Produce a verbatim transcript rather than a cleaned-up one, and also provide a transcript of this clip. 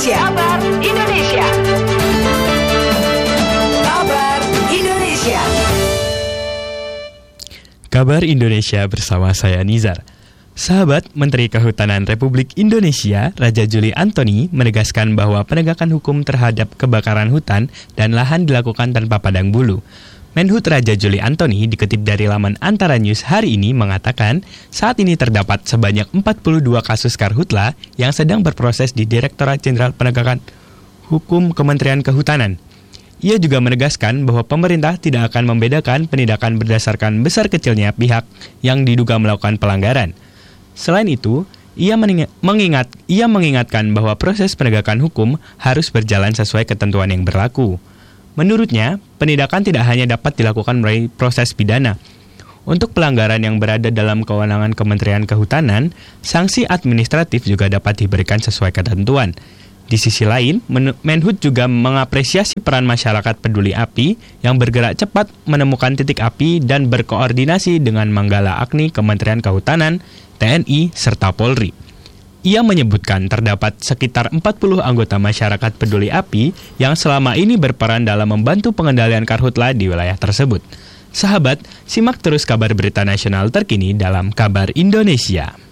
Indonesia. Kabar Indonesia. Kabar Indonesia. Kabar Indonesia bersama saya Nizar. Sahabat, Menteri Kehutanan Republik Indonesia, Raja Juli Antony, menegaskan bahwa penegakan hukum terhadap kebakaran hutan dan lahan dilakukan tanpa pandang bulu. Menhub Raja Juli Antony dikutip dari laman Antara News hari ini mengatakan, saat ini terdapat sebanyak empat puluh dua kasus karhutla yang sedang berproses di Direktorat Jenderal Penegakan Hukum Kementerian Kehutanan. Ia juga menegaskan bahwa pemerintah tidak akan membedakan penindakan berdasarkan besar kecilnya pihak yang diduga melakukan pelanggaran. Selain itu, ia mengingat, ia mengingatkan bahwa proses penegakan hukum harus berjalan sesuai ketentuan yang berlaku. Menurutnya, penindakan tidak hanya dapat dilakukan melalui proses pidana. Untuk pelanggaran yang berada dalam kewenangan Kementerian Kehutanan, sanksi administratif juga dapat diberikan sesuai ketentuan. Di sisi lain, Menhub juga mengapresiasi peran masyarakat peduli api yang bergerak cepat menemukan titik api dan berkoordinasi dengan Manggala Agni Kementerian Kehutanan, T N I, serta Polri. Ia menyebutkan terdapat sekitar empat puluh anggota masyarakat peduli api yang selama ini berperan dalam membantu pengendalian karhutla di wilayah tersebut. Sahabat, simak terus kabar berita nasional terkini dalam Kabar Indonesia.